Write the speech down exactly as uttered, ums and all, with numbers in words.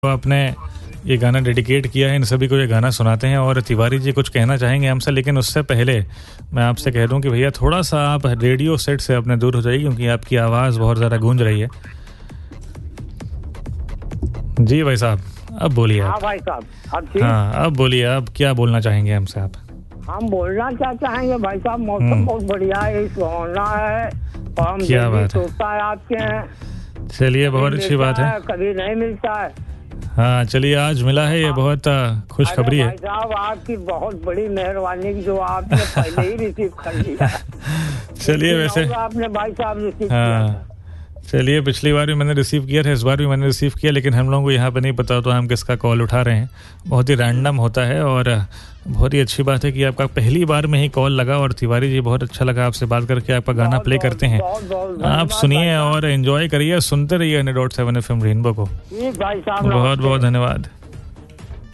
आपने ये गाना डेडिकेट किया है, इन सभी को ये गाना सुनाते हैं। और तिवारी जी कुछ कहना चाहेंगे हमसे, लेकिन उससे पहले मैं आपसे कह दूं कि भैया थोड़ा सा आप रेडियो सेट से अपने दूर हो जाइए, क्योंकि आपकी आवाज़ बहुत ज़्यादा गूंज रही है। जी भाई साहब, अब बोलिए आप। हाँ भाई साहब, अब ठीक। हाँ, अब बोलिए, अब क्या बोलना चाहेंगे हमसे आप? हम बोलना क्या चाहेंगे भाई साहब, मौसम बहुत बढ़िया है, सुहावना है और हम क्या बात है, सोचता है आपके हैं। चलिए बहुत अच्छी बात है, कभी नहीं मिलता है। हाँ चलिए आज मिला है, ये बहुत खुशखबरी है। भाई साहब आपकी बहुत बड़ी मेहरबानी जो आपने पहले ही रिसीव कर लिया। चलिए वैसे आपने भाई साहब रिसीव हाँ किया। चलिए, पिछली बार भी मैंने रिसीव किया था, इस बार भी मैंने रिसीव किया, लेकिन हम लोगों को यहाँ पे नहीं पता तो हम किसका कॉल उठा रहे हैं। बहुत ही रैंडम होता है और बहुत ही अच्छी बात है कि आपका पहली बार में ही कॉल लगा। और तिवारी जी बहुत अच्छा लगा आपसे बात करके, आपका गाना प्ले करते हैं, आप सुनिए और एंजॉय करिए, सुनते रहिए hundred dot seven F M rainbow को। भाई साहब बहुत बहुत धन्यवाद।